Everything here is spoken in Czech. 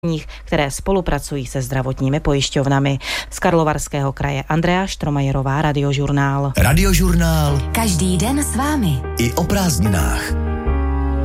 které spolupracují se zdravotními pojišťovnami. Z Karlovarského kraje Andrea Štromajerová, Radiožurnál. Radiožurnál. Každý den s vámi. I o prázdninách.